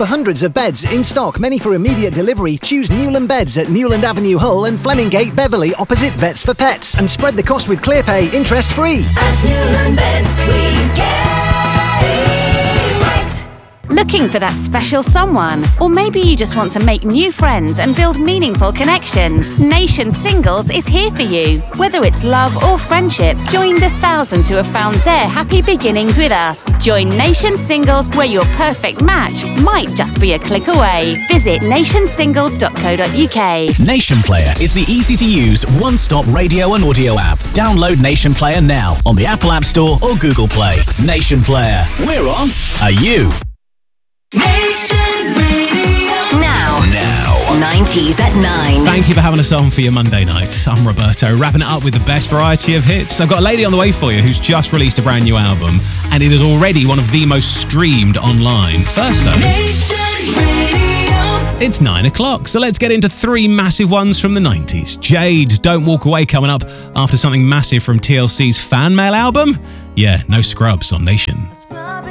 offer hundreds of beds in stock, many for immediate delivery. Choose Newland Beds at Newland Avenue, Hull and Flemingate, Beverley, opposite Vets for Pets. And spread the cost with ClearPay, interest-free. At Newland Beds we get it right. Looking for that special someone? Or maybe you just want to make new friends and build meaningful connections? Nation Singles is here for you. Whether it's love or friendship, join the thousands who have found their happy beginnings with us. Join Nation Singles, where your perfect match might just be a click away. Visit nationsingles.co.uk. Nation Player is the easy-to-use, one-stop radio and audio app. Download Nation Player now on the Apple App Store or Google Play. Nation Player. We're on. Are you? Nation Radio. Now. 90s at 9. Thank you for having us on for your Monday night. I'm Roberto, wrapping it up with the best variety of hits. I've got a lady on the way for you who's just released a brand new album, and it is already one of the most streamed online. First though, Nation Radio. it's 9 o'clock, so let's get into three massive ones from the 90s. Jade, Don't Walk Away coming up after something massive from TLC's fan mail album. Yeah, no Scrubs on Nation.